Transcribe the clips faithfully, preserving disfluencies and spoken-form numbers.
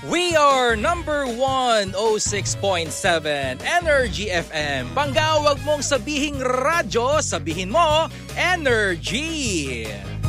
We are number one oh six point seven Energy F M. Bangga, wag mong sabihing radyo, sabihin mo Energy.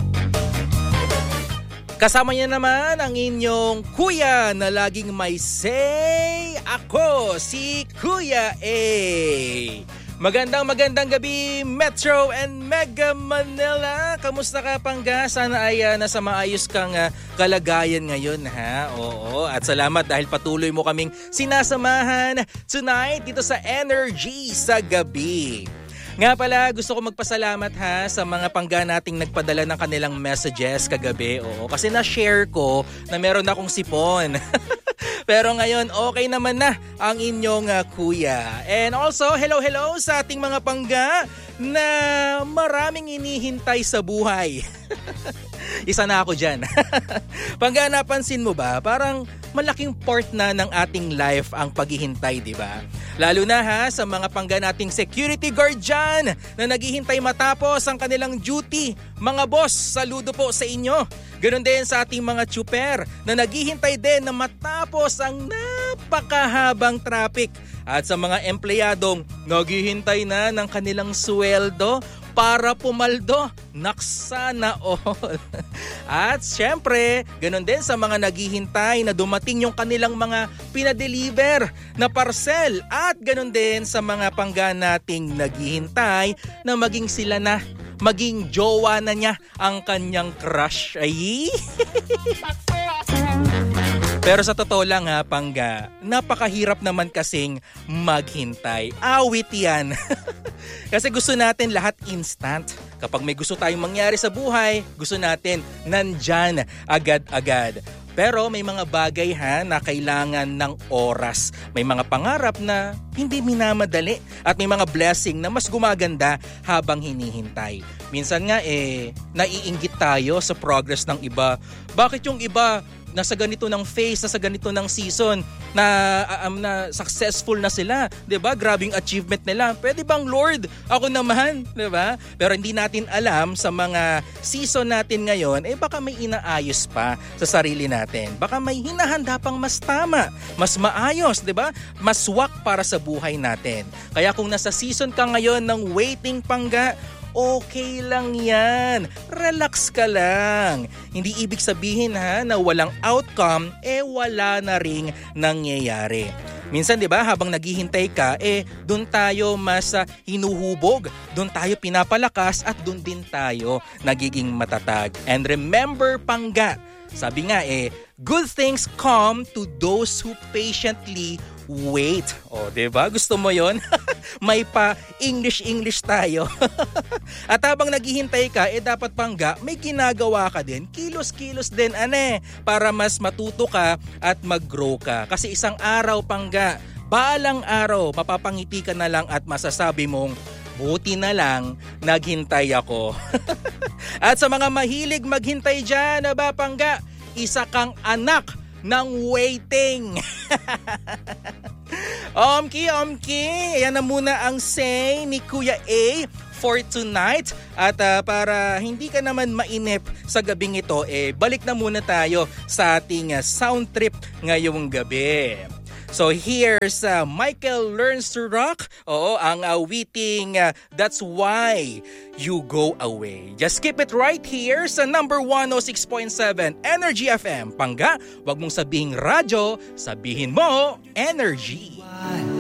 Kasama niya naman ang inyong kuya na laging may say. Ako, si Kuya A. Magandang magandang gabi, Metro and Mega Manila. Kamusta ka, Pangga? Sana ay uh, nasa maayos kang uh, kalagayan ngayon, ha? Oo, at salamat dahil patuloy mo kaming sinasamahan tonight dito sa Energy sa gabi. Nga pala, gusto ko magpasalamat ha sa mga Pangga nating nagpadala ng kanilang messages kagabi. Oo, kasi na-share ko na meron akong sipon. Pero ngayon, okay naman na ang inyong uh, kuya. And also, hello, hello sa ating mga Pangga na maraming inihintay sa buhay. Isa na ako dyan. Pangga, napansin mo ba? Parang malaking part na ng ating life ang paghihintay, di ba? Lalo na ha sa mga Pangga nating security guard dyan na naghihintay matapos ang kanilang duty. Mga boss, saludo po sa inyo. Ganon din sa ating mga tsuper na naghihintay din na matapos ang napakahabang traffic. At sa mga empleyadong naghihintay na ng kanilang sweldo para pumaldo. Naksana all. At syempre, ganon din sa mga naghihintay na dumating yung kanilang mga pinadeliver na parcel. At ganon din sa mga Pangga nating naghihintay na maging sila na, maging jowa na niya ang kanyang crush. Ay! Pero sa totoo lang ha, Pangga, napakahirap naman kasing maghintay. Awit yan. Kasi gusto natin lahat instant. Kapag may gusto tayong mangyari sa buhay, gusto natin nandyan agad-agad. Pero may mga bagay ha na kailangan ng oras. May mga pangarap na hindi minamadali at may mga blessing na mas gumaganda habang hinihintay. Minsan nga eh, naiinggit tayo sa progress ng iba. Bakit yung iba nasa ganito ng phase, nasa ganito ng season, na um, na successful na sila, 'di ba? Grabing achievement nila. Pwede bang Lord? Ako naman, 'di ba? Pero hindi natin alam sa mga season natin ngayon, eh baka may inaayos pa sa sarili natin. Baka may hinahanda pang mas tama, mas maayos, 'di ba? Mas swak para sa buhay natin. Kaya kung nasa season ka ngayon ng waiting, Pangga, okay lang yan. Relax ka lang. Hindi ibig sabihin ha na walang outcome, eh wala na ring nangyayari. Minsan 'di ba, habang naghihintay ka, eh doon tayo mas uh, hinuhubog, doon tayo pinapalakas at doon din tayo nagiging matatag. And remember, Pangga, sabi nga eh, good things come to those who patiently wait. O, diba? Gusto mo yon? May pa English-English tayo. At habang naghihintay ka, eh dapat, Pangga, may ginagawa ka din. Kilos-kilos din, ane, para mas matuto ka at mag-grow ka. Kasi isang araw, Pangga, balang araw, mapapangiti ka na lang at masasabi mong, buti na lang, naghintay ako. At sa mga mahilig maghintay dyan, ba, Pangga, isa kang anak ng waiting. Omki, omki. Yan na muna ang say ni Kuya A for tonight. At uh, para hindi ka naman mainip sa gabing ito, eh, balik na muna tayo sa ating uh, sound trip ngayong gabi. So here's uh, Michael Learns to Rock. Oo, ang awiting uh, That's Why You Go Away. Just keep it right here sa number one oh six point seven Energy F M. Pangga, wag mong sabihing radyo, sabihin mo Energy.